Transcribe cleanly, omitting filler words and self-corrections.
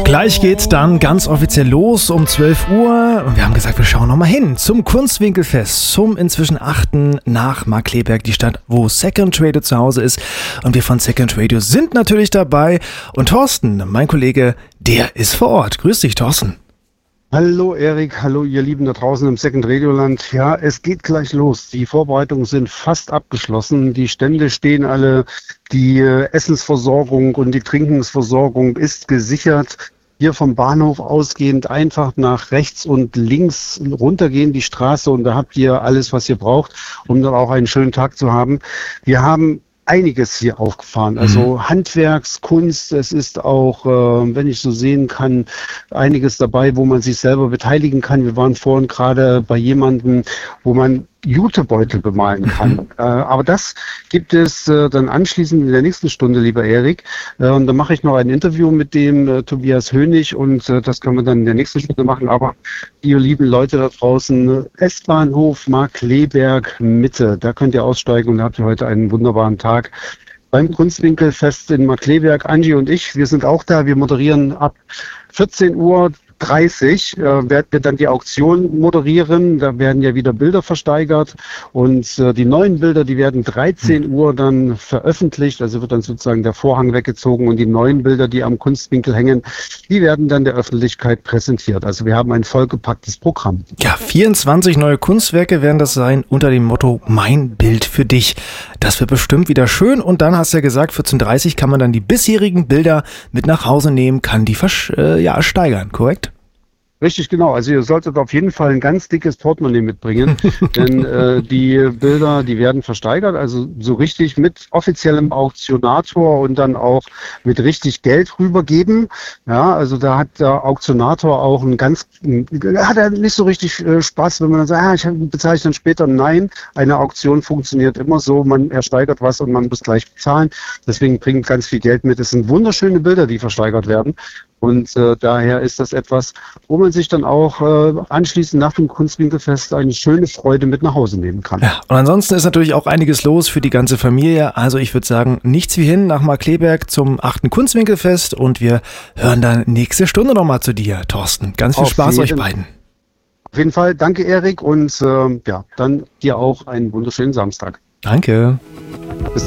Gleich geht's dann ganz offiziell los um 12 Uhr. Und wir haben gesagt, wir schauen nochmal hin zum Kunstwinkelfest, zum inzwischen 8. nach Markkleeberg, die Stadt, wo Second Radio zu Hause ist. Und wir von Second Radio sind natürlich dabei. Und Thorsten, mein Kollege, der ist vor Ort. Grüß dich, Thorsten. Hallo Erik, hallo ihr Lieben da draußen im Second Radio Land. Ja, es geht gleich los. Die Vorbereitungen sind fast abgeschlossen. Die Stände stehen alle. Die Essensversorgung und die Trinkensversorgung ist gesichert. Hier vom Bahnhof ausgehend einfach nach rechts und links runtergehen die Straße und da habt ihr alles, was ihr braucht, um dann auch einen schönen Tag zu haben. Wir haben einiges hier aufgefahren, also Handwerkskunst, es ist auch, wenn ich so sehen kann, einiges dabei, wo man sich selber beteiligen kann. Wir waren vorhin gerade bei jemandem, wo man Jutebeutel bemalen kann. Aber das gibt es dann anschließend in der nächsten Stunde, lieber Erik. Und dann mache ich noch ein Interview mit dem Tobias Hönig und das können wir dann in der nächsten Stunde machen. Aber ihr lieben Leute da draußen, S-Bahnhof Markkleeberg Mitte, da könnt ihr aussteigen und habt ihr heute einen wunderbaren Tag. Beim Kunstwinkelfest in Markkleeberg, Angie und ich, wir sind auch da. Wir moderieren ab 14:30 Uhr werden wir dann die Auktion moderieren. Da werden ja wieder Bilder versteigert und die neuen Bilder, die werden 13 Uhr dann veröffentlicht. Also wird dann sozusagen der Vorhang weggezogen und die neuen Bilder, die am Kunstwinkel hängen, die werden dann der Öffentlichkeit präsentiert. Also wir haben ein vollgepacktes Programm. Ja, 24 neue Kunstwerke werden das sein unter dem Motto Mein Bild für dich. Das wird bestimmt wieder schön und dann hast du ja gesagt, 14:30 Uhr kann man dann die bisherigen Bilder mit nach Hause nehmen, kann die steigern, korrekt? Richtig, genau. Also ihr solltet auf jeden Fall ein ganz dickes Portemonnaie mitbringen, denn die Bilder, die werden versteigert, also so richtig mit offiziellem Auktionator und dann auch mit richtig Geld rübergeben. Ja, also da hat der Auktionator auch hat er nicht so richtig Spaß, wenn man dann sagt, ich bezahle ich dann später. Nein, eine Auktion funktioniert immer so, man ersteigert was und man muss gleich bezahlen. Deswegen bringt ganz viel Geld mit. Es sind wunderschöne Bilder, die versteigert werden. Und daher ist das etwas, wo man sich dann auch anschließend nach dem Kunstwinkelfest eine schöne Freude mit nach Hause nehmen kann. Ja, und ansonsten ist natürlich auch einiges los für die ganze Familie. Also ich würde sagen, nichts wie hin nach Markkleeberg zum 8. Kunstwinkelfest und wir hören dann nächste Stunde nochmal zu dir, Thorsten. Ganz viel Spaß euch beiden. Auf jeden Fall, danke Erik und dann dir auch einen wunderschönen Samstag. Danke. Bis dann.